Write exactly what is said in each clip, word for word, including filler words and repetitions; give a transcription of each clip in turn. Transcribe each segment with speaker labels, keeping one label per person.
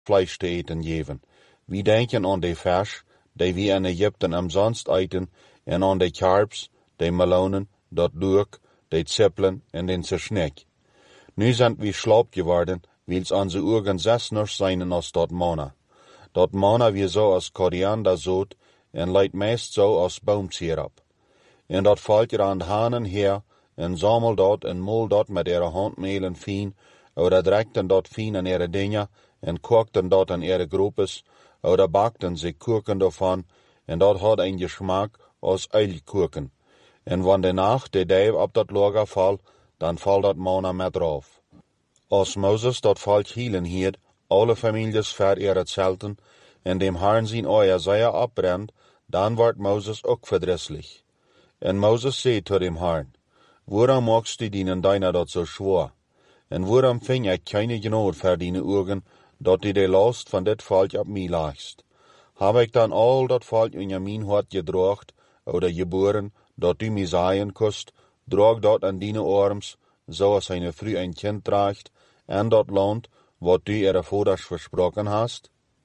Speaker 1: Fleisch te eten geven. We denken aan de vers, die we in Egypten umsonst eten, en aan de karps, de melonen, dat durk, de zippelen en den zersnek. Nu sind we schlapp geworden, wils onze Augen zesner zijn als dat manna. Dat manna wie zo als korianderzoot en leidt meest zo als boomsirap. En dat valt er aan de hanen her, en sammelt dat en mol dat met ihre handmelen fien, oder drekten dat fien in ihre dingen, en kookten dat in ihre groepes, oder bakten sie Kuchen davon, en dat had een Geschmack als Eilkuchen. En wann de Nacht de Dave op dat Lager val, dan val dat manna met drauf. Als Moses dat volk hielen hield, alle families ver ihre Zelten, en dem Herrn zijn Eier sehr abbrennt, dan wordt Moses ook verdrisslich. En Moses zei zu dem Herrn, waarom magst du dienen deiner dat so schwor? En waarom ving ik keine Gnade für deine Augen, dat du de Last van dit volk op mij lagst? Hab ik dan al dat volk in je mijn hart gedracht, oder geboren, dat du mij sagen kust, drag dat an deine arms, zoals eine Frau ein Kind tragt, en dat land, wat du ihre Vaters versprochen hast?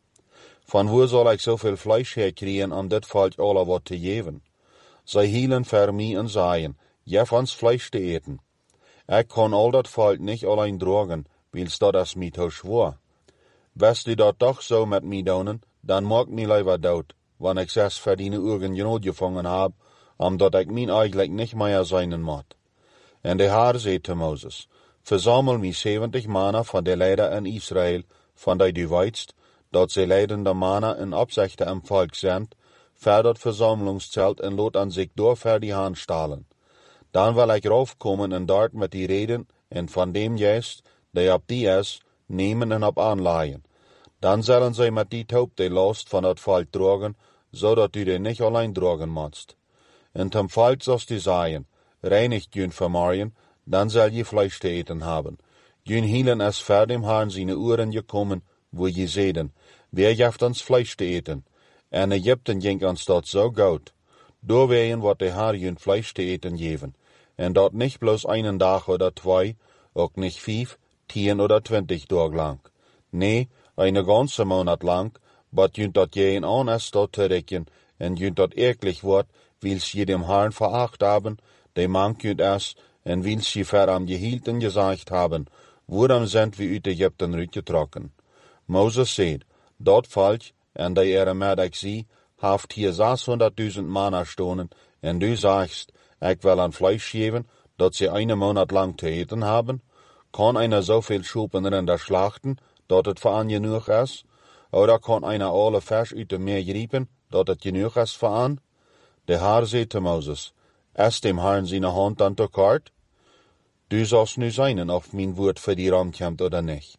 Speaker 1: Van wo soll ik zoveel Fleisch herkriegen, an dit volk alle wat te geven? Zij hielen voor mij en zeien, jef ons Fleisch te eten. Ik kan al dat volk niet alleen dragen, wils dat as mij to schwor. West du dat toch zo met mij doen, dan mag mij liever dood, wanneer ik zes verdiene Augen genoeg gevangen heb, omdat ik mijn eigenlijk niet meer zijn moet. En de Heer zei te Moses, verzamel mij zeventig mannen van de leider in Israël, van die du weißt, dat ze leidende mannen in opzichte im volk zijn, ver dat verzamelingszelt en lot aan zich door ver die hand stalen. Dan wil ik raufkomen en dort met die reden en van dem juist, die op die is, nemen en op aanlaaien. Dan zullen zij met die taub de last van dat volk dragen, zodat du de niet alleen dragen moest. En zum volk zoals du zeggen, reinigt jün vermarien, dan zal je Fleisch te eten haben. Jün hielen es ver dem Herrn seine Uhren gekommen, wo je zeden, wer jeft ons Fleisch te eten. En Egypten ging ons dat zo goed. Door ween wat de Herr jün Fleisch te eten geven. En dat nicht bloß einen Tag oder zwei, ook nicht vijf, tien oder twintig Tage lang. Nee, eine ganze Monat lang, bat jünt dat je an es dat terrekken, en jünt dat eklig wordt, wils je dem Herrn veracht haben, de mank jünt es, en wils je ver am gehielten gesagt haben, waarom sind wir uit Egypten uitgetrokken? Moses zei, dat volk, en de ere met ik zie, haft hier zeshonderdduizend manna stonen, en du sagst, ik will an Fleisch geven, dat sie eine Monat lang te eten haben? Kann einer so viel Schupenrinder schlachten, dat het voor an genug is? Oder kann einer alle Vers uit de Meer griepen, dat het genug is voor an? De Herr zei te Moses, is dem Herrn seine Hand dan te kort? Du sollst nu zijn of mijn woord voor die rankomt oder nicht.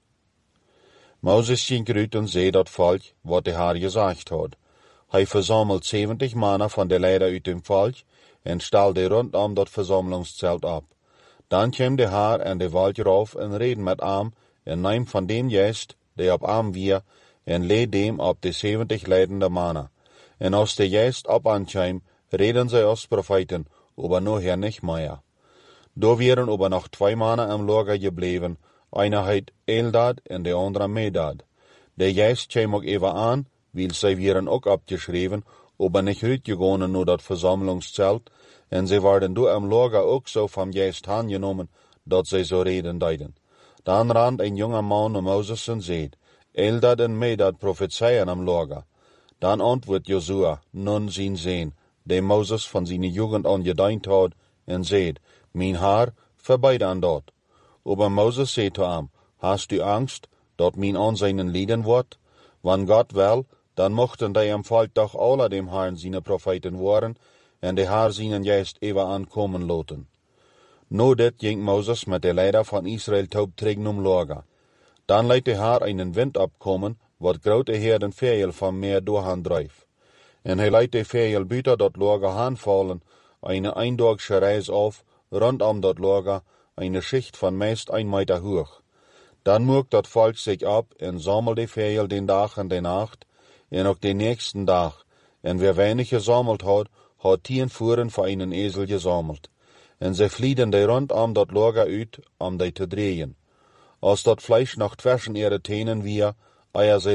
Speaker 1: Moses ging uit en zei dat volk, wat de Herr gesagt had. Hij verzamelt zeventig mannen van de leider uit dem volk, en stelde rondom dat verzamelingszelt op. Dan kwam de Herr en de wolk rauf en reden met am, en neem van dem juist, die op am weer, en leed dem op de zeventig leidende mannen. En als de juist op aankwam, reden zij als profeten, aber nachher nicht mehr. Da wären aber noch zwei Mannen am Lager gebleven, einer heit Eldad en de andere Medad. De juist kwam ook even aan, weil zij wären ook abgeschreven, aber nicht uitgegangen nur dat verzamelingszelt, en sie waren door am Lager ook zo vom juist aangenomen, dat zij zo reden deiden. Dan rand een junger man naar Moses en zei, Eldad en Medad prophezeien am Lager. Dan antwoordt Josua, nun zien zijn, de Moses van zijn jugend aan gedient had, en zei, mijn Herr, verbeide aan dat. Aber Moses zei te hem, hast du Angst, dat mijn aan zijn lieden wordt? Wann Gott wil, dan mochten die am Volk doch alle dem Herrn seine Propheten worden, en de Herr seinen juist even aankomen loten. No dit ging Moses met de leider van Israël taub tegen um Lager. Dan leidt de Herr einen Wind opkomen, wat grote herden veel van meer doorhan drijf. En hij leidt de veel buiten dat Lager aanvallen, eine eindagsche Reis auf, rondom dat Lager, eine Schicht van meest ein Meter hoog. Dan moekt dat volk zich op en sammelde veel den dag en de nacht, en ook den nächsten dag, en wer wenig gesammelt had, had tien voeren voor einen Esel gesammelt. En ze vlieden de rondom dat Lager uit, om die te drehen. Als dat Fleisch noch zwischen ihre Tenen wir, eier